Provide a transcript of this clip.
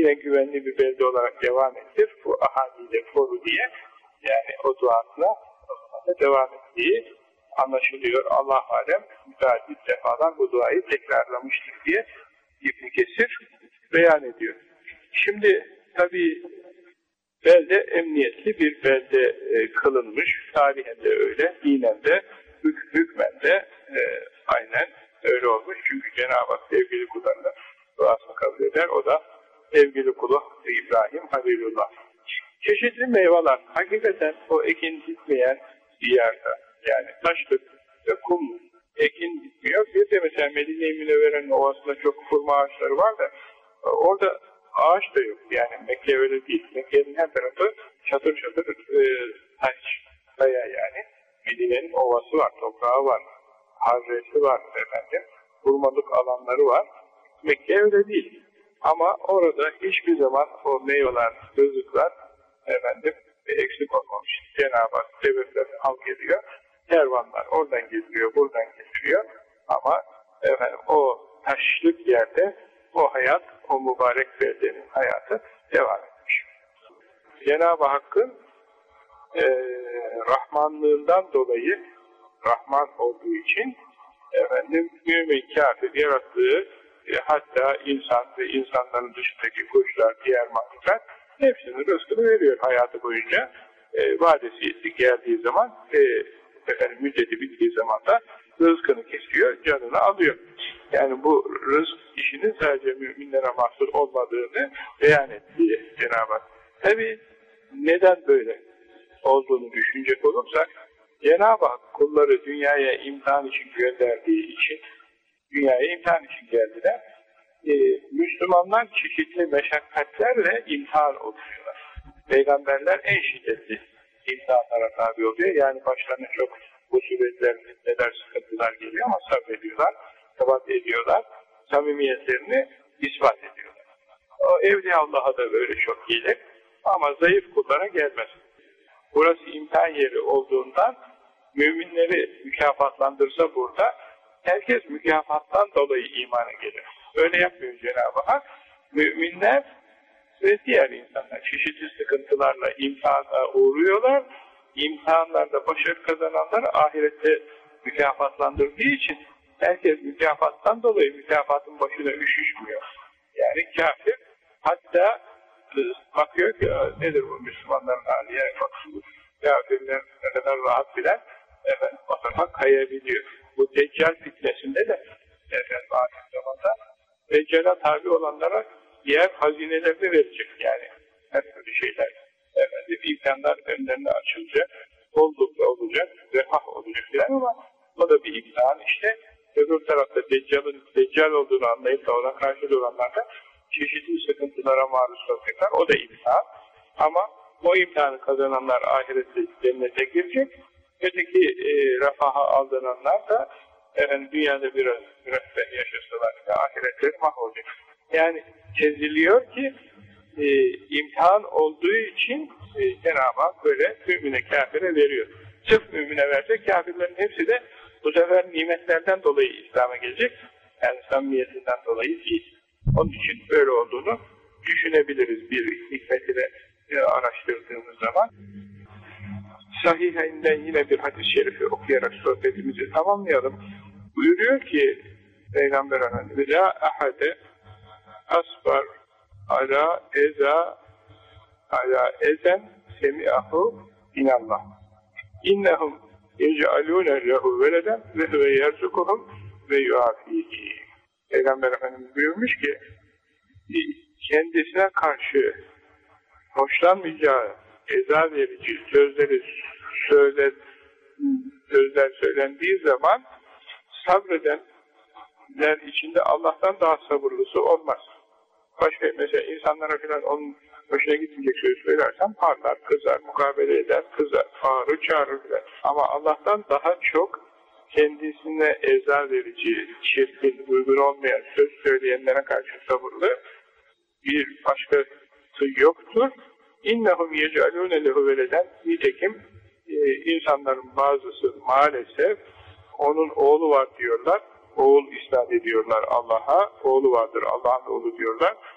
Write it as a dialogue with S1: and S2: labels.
S1: yine güvenli bir belde olarak devam ettir. Bu ahadiyle koru diye. Yani o duasına devam ettiği anlaşılıyor. Allah alem müteaddit defalar bu duayı tekrarlamıştır diye İbn Kesir beyan ediyor. Şimdi tabii belde emniyetli bir belde kılınmış. Tarihen de öyle, dinen de, hükmen de aynen öyle olmuş. Çünkü Cenab-ı Hak sevgili kullarını duasını kabul eder. O da sevgili kulu İbrahim Halilullah. Çeşitli meyveler, hakikaten o ekin bitmeyen diyarda, yani taşlık ve kum ekin bitmiyor. Bir de mesela Medine-i Münevvere'nin ovasında çok hurma ağaçları var da orada ağaç da yok. Yani Mekke öyle değil. Mekke'nin her tarafı çatır çatır taş, kaya yani. Medine'nin ovası var, toprağı var, harresi var efendim, hurmalık alanları var. Mekke öyle değil. Ama orada hiçbir zaman o meyveler, rızıklar efendim eksik olmamış. Cenab-ı Hak sebeplerini halk ediyor. Kervanlar oradan getiriyor, buradan getiriyor. Ama efendim o taşlık yerde o hayat, o mübarek beldenin hayatı devam etmiş. Cenab-ı Hakk'ın Rahmanlığından dolayı, Rahman olduğu için efendim mümin kafir yarattığı hatta insan ve insanların dışındaki kuşlar, diğer mahluklar hepsinin rızkını veriyor hayatı boyunca. Vadesi geldiği zaman efendim müddeti bittiği zaman da rızkını kesiyor, canını alıyor. Yani bu rızk işinin sadece müminlere mahsus olmadığını beyan etti Cenab-ı Hak. Tabi neden böyle olduğunu düşünecek olursak, Cenab-ı Hak kulları dünyaya imtihan için gönderdiği için, dünyaya imtihan için geldiler. Müslümanlar çeşitli meşakkatlerle imtihan oluyorlar. Peygamberler en şiddetli imtihanlara tabi oluyor. Yani başlarına çok musibetler, fitneler, sıkıntılar geliyor ama sabrediyorlar, tabat ediyorlar, samimiyetlerini ispat ediyorlar. O Evliya Allah'a da böyle çok gelir ama zayıf kullara gelmez. Burası imtihan yeri olduğundan müminleri mükafatlandırsa burada herkes mükafattan dolayı imana gelir. Öyle yapmıyor Cenab-ı Hak. Müminler ve diğer insanlar çeşitli sıkıntılarla imtihana uğruyorlar. İmtihanlarda başarı kazananları ahirette mükafatlandırdığı için herkes mükafattan dolayı mükafatın başına üşüşmüyor. Yani kafir hatta bakıyor ki nedir bu Müslümanların hali, yani kafirler ne kadar rahat bilen efendim o tarafa kayabiliyor. Bu Deccal fitnesinde de efendim ahir zamanda Deccal'a tabi olanlara diğer hazinelerini verecek yani. Her türlü şeyler efendim imkanlar önlerine açılacak, bollukla olacak, refah olacak filan ama o da bir imtihan işte. Öbür tarafta Deccal olduğunu anlayıp da ona karşı duranlar da çeşitli sıkıntılara maruz kalacaklar. O da imtihan. Ama o imtihanı kazananlar ahirette cennete girecek. Öteki refaha aldananlar da dünyada biraz refah yaşasalar ahiretleri mahvolacak. Yani çiziliyor ki imtihan olduğu için Cenab-ı Hak böyle mümine kafire veriyor. Sırf mümine verecek, kafirlerin hepsi de bu sefer nimetlerden dolayı İslam'a gelecek. Yani samimiyetinden dolayı değil. Onun için böyle olduğunu düşünebiliriz bir hikmetiyle araştırdığımız zaman. Sahihinden yine bir hadis-i şerifi okuyarak sohbetimizi tamamlayalım. Buyuruyor ki Peygamber Efendimiz la ahade asbar ala ezen semi'ahu inallah. İnnehum yec'alûne lehu veleden ve huve yerzukuhum ve yuafihi. Peygamber Efendimiz buyurmuş ki kendisine karşı hoşlanmayacağı eza verici sözler söylendiği zaman sabredenler içinde Allah'tan daha sabırlısı olmaz. Başka mesela insanlara filan onun hoşuna gitmeyecek söz söylersen parlar, kızar, mukabele eder, kızar, bağırır, çağırır filan. Ama Allah'tan daha çok kendisine eza verici, çirkin, uygun olmayan söz söyleyenlere karşı sabırlı bir başkası yoktur. İnnehum yec'alûne lehu veleden. Nitekim insanların bazısı maalesef onun oğlu var diyorlar. Oğul isnat ediyorlar Allah'a. Oğlu vardır, Allah'ın oğlu diyorlar.